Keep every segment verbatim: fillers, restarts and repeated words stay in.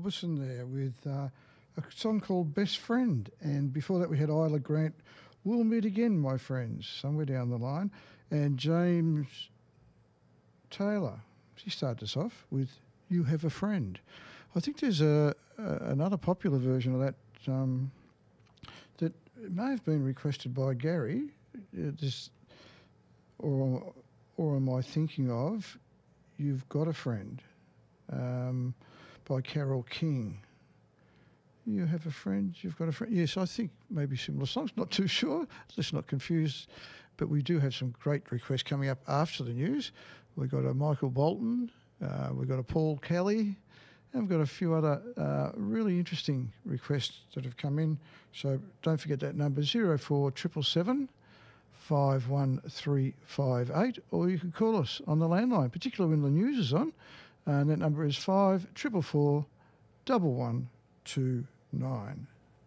Robertson there with uh, a song called Best Friend. And before that we had Isla Grant, We'll Meet Again, My Friends, somewhere down the line. And James Taylor, he started us off with You Have a Friend. I think there's a, a another popular version of that um, that may have been requested by Gary. Uh, this, or, or am I thinking of You've Got a Friend um, by Carole King. You have a friend, you've got a friend. Yes, I think maybe similar songs, not too sure. Let's not confuse. But we do have some great requests coming up after the news. We've got a Michael Bolton, uh, we've got a Paul Kelly, and we've got a few other uh, really interesting requests that have come in. So don't forget that number, zero four seven seven seven, five one three five eight, or you can call us on the landline, particularly when the news is on. And that number is five four four four, one one two nine.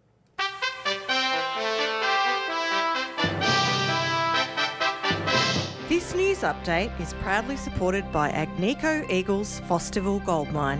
This news update is proudly supported by Agnico Eagles Fosterville Gold Mine.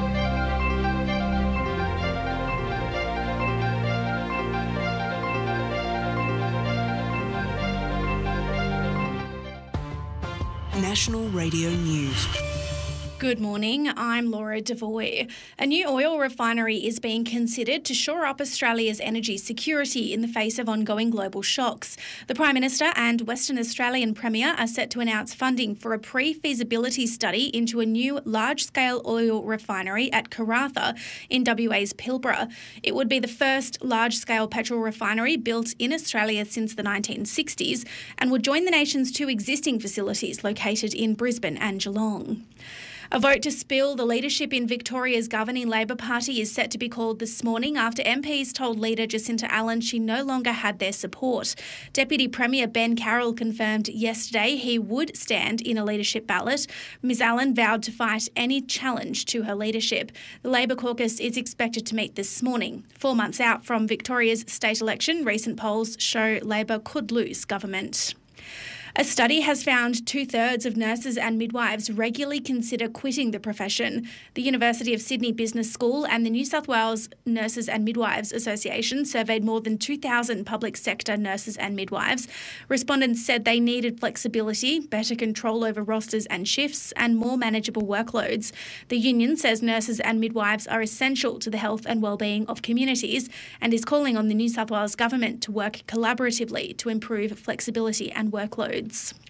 National Radio News. Good morning, I'm Laura Devoy. A new oil refinery is being considered to shore up Australia's energy security in the face of ongoing global shocks. The Prime Minister and Western Australian Premier are set to announce funding for a pre-feasibility study into a new large-scale oil refinery at Karratha in W A's Pilbara. It would be the first large-scale petrol refinery built in Australia since the nineteen sixties and would join the nation's two existing facilities located in Brisbane and Geelong. A vote to spill the leadership in Victoria's governing Labor Party is set to be called this morning after M Ps told leader Jacinta Allen she no longer had their support. Deputy Premier Ben Carroll confirmed yesterday he would stand in a leadership ballot. Ms Allen vowed to fight any challenge to her leadership. The Labor caucus is expected to meet this morning. Four months out from Victoria's state election, recent polls show Labor could lose government. A study has found two-thirds of nurses and midwives regularly consider quitting the profession. The University of Sydney Business School and the New South Wales Nurses and Midwives Association surveyed more than two thousand public sector nurses and midwives. Respondents said they needed flexibility, better control over rosters and shifts, and more manageable workloads. The union says nurses and midwives are essential to the health and wellbeing of communities and is calling on the New South Wales Government to work collaboratively to improve flexibility and workloads.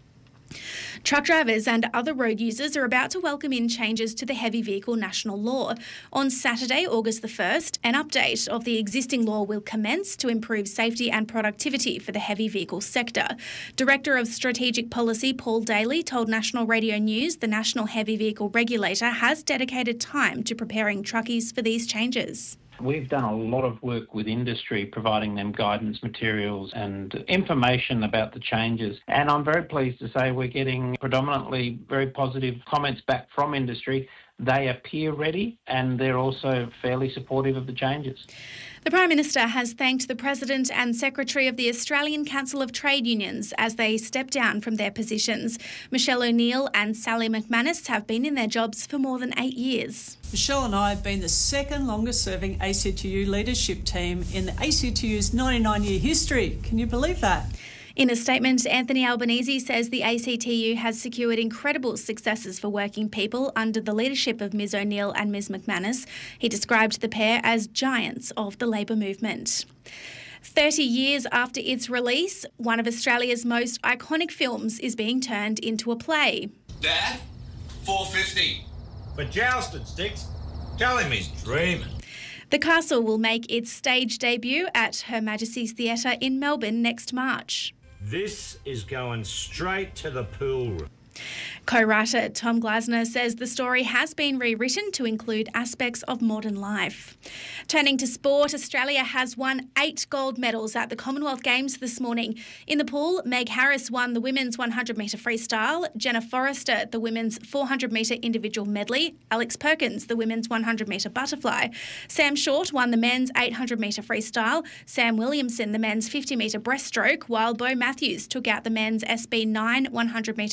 Truck drivers and other road users are about to welcome in changes to the Heavy Vehicle National Law. On Saturday, August the first, an update of the existing law will commence to improve safety and productivity for the heavy vehicle sector. Director of Strategic Policy Paul Daly told National Radio News the National Heavy Vehicle Regulator has dedicated time to preparing truckies for these changes. We've done a lot of work with industry, providing them guidance materials and information about the changes. And I'm very pleased to say we're getting predominantly very positive comments back from industry. They appear ready and they're also fairly supportive of the changes. The Prime Minister has thanked the President and Secretary of the Australian Council of Trade Unions as they step down from their positions. Michelle O'Neill and Sally McManus have been in their jobs for more than eight years. Michelle and I have been the second longest serving A C T U leadership team in the A C T U's ninety-nine year history. Can you believe that? In a statement, Anthony Albanese says the A C T U has secured incredible successes for working people under the leadership of Ms O'Neill and Ms McManus. He described the pair as giants of the Labor movement. thirty years after its release, one of Australia's most iconic films is being turned into a play. Dad, four fifty. For jousting sticks, tell him he's dreaming. The Castle will make its stage debut at Her Majesty's Theatre in Melbourne next March. This is going straight to the pool room. Co-writer Tom Glasner says the story has been rewritten to include aspects of modern life. Turning to sport, Australia has won eight gold medals at the Commonwealth Games this morning. In the pool, Meg Harris won the women's one hundred metre freestyle, Jenna Forrester the women's four hundred metre individual medley, Alex Perkins the women's one hundred metre butterfly. Sam Short won the men's eight hundred metre freestyle, Sam Williamson the men's fifty metre breaststroke, while Beau Matthews took out the men's S B nine one hundred metre breaststroke.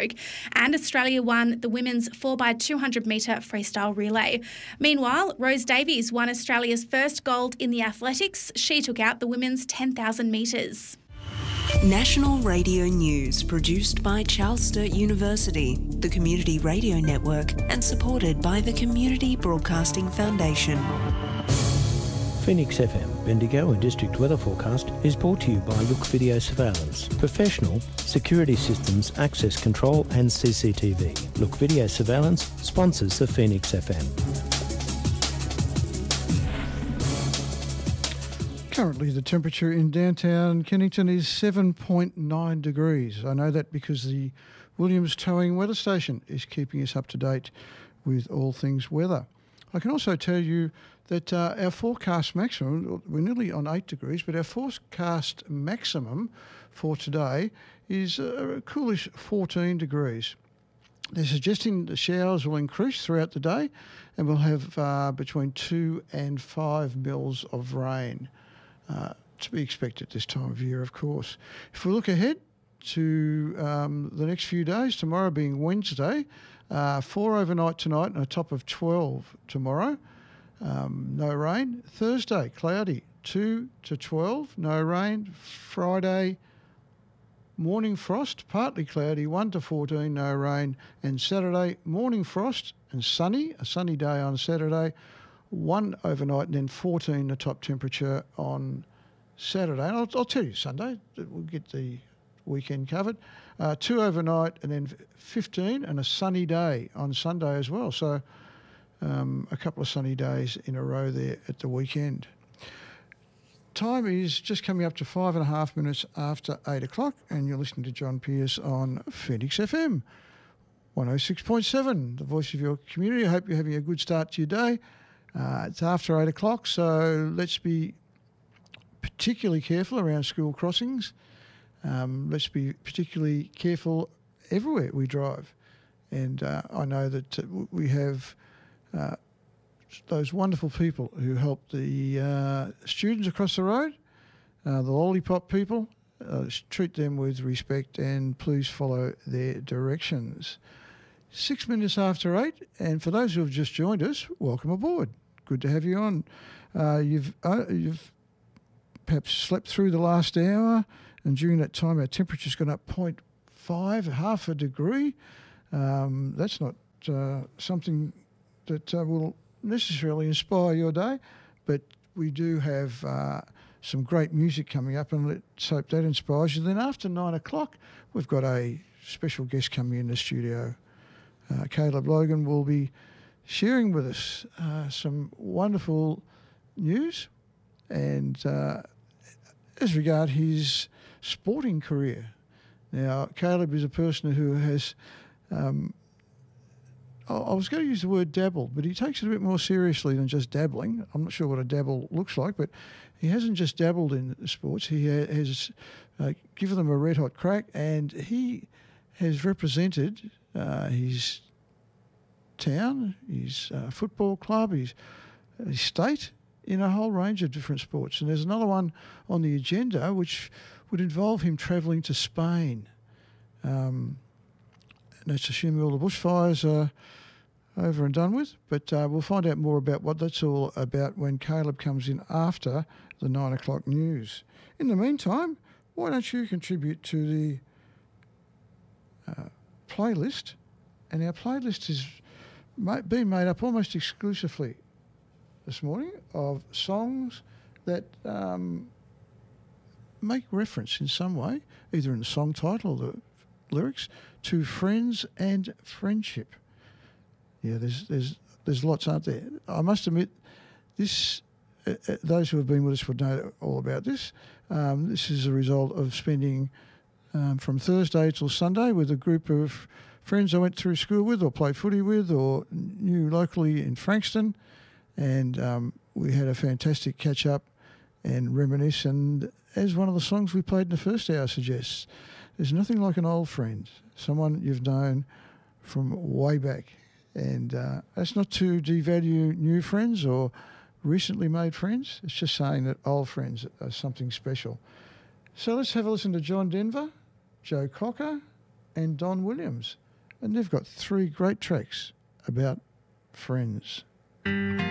breaststroke, and Australia won the women's four by two hundred metre freestyle relay. Meanwhile, Rose Davies won Australia's first gold in the athletics. She took out the women's ten thousand metres. National Radio News, produced by Charles Sturt University, the Community Radio Network, and supported by the Community Broadcasting Foundation. Phoenix F M Bendigo and District Weather Forecast is brought to you by Look Video Surveillance, professional security systems, access control and C C T V. Look Video Surveillance sponsors the Phoenix F M. Currently, the temperature in downtown Kennington is seven point nine degrees. I know that because the Williams Towing Weather Station is keeping us up to date with all things weather. I can also tell you that uh, our forecast maximum, we're nearly on eight degrees, but our forecast maximum for today is a coolish fourteen degrees. They're suggesting the showers will increase throughout the day and we'll have uh, between two and five mils of rain. Uh, to be expected this time of year, of course. If we look ahead to um, the next few days, tomorrow being Wednesday, uh, four overnight tonight and a top of twelve tomorrow, um, no rain. Thursday, cloudy, two to twelve, no rain. Friday, morning frost, partly cloudy, one to fourteen, no rain. And Saturday, morning frost and sunny, a sunny day on Saturday, one overnight and then fourteen the top temperature on Saturday. And I'll, I'll tell you Sunday, we'll get the weekend covered. Uh, two overnight and then fifteen and a sunny day on Sunday as well. So um, a couple of sunny days in a row there at the weekend. Time is just coming up to five and a half minutes after eight o'clock and you're listening to John Pearce on Phoenix F M one oh six point seven, the voice of your community. I hope you're having a good start to your day. Uh, it's after eight o'clock, so let's be particularly careful around school crossings. Um, let's be particularly careful everywhere we drive. And uh, I know that uh, we have uh, those wonderful people who help the uh, students across the road, uh, the lollipop people. Uh, treat them with respect and please follow their directions. Six minutes after eight, and for those who have just joined us, welcome aboard. Good to have you on. Uh, you've uh, you've perhaps slept through the last hour, and during that time our temperature's gone up zero point five, half a degree. Um, that's not uh, something that uh, will necessarily inspire your day, but we do have uh, some great music coming up, and let's hope that inspires you. Then after nine o'clock, we've got a special guest coming in the studio. Uh, Caleb Logan will be sharing with us uh, some wonderful news and uh, as regard his sporting career. Now, Caleb is a person who has, um, I, I was going to use the word dabble, but he takes it a bit more seriously than just dabbling. I'm not sure what a dabble looks like, but he hasn't just dabbled in sports. He ha- has uh, given them a red-hot crack, and he has represented uh, his town, his uh, football club, his, his state in a whole range of different sports. And there's another one on the agenda which would involve him travelling to Spain. Um, and that's assuming all the bushfires are over and done with. But uh, we'll find out more about what that's all about when Caleb comes in after the nine o'clock news. In the meantime, why don't you contribute to the uh, playlist? And our playlist is been made up almost exclusively this morning of songs that um, make reference in some way, either in the song title or the lyrics, to friends and friendship. Yeah, there's there's there's lots, aren't there? I must admit, this uh, uh, those who have been with us would know all about this. Um, this is a result of spending um, from Thursday till Sunday with a group of friends I went through school with or played footy with or knew locally in Frankston, and um, we had a fantastic catch-up and reminisce. And as one of the songs we played in the first hour suggests, there's nothing like an old friend, someone you've known from way back. And uh, that's not to devalue new friends or recently made friends. It's just saying that old friends are something special. So let's have a listen to John Denver, Joe Cocker, and Don Williams. And they've got three great tracks about friends.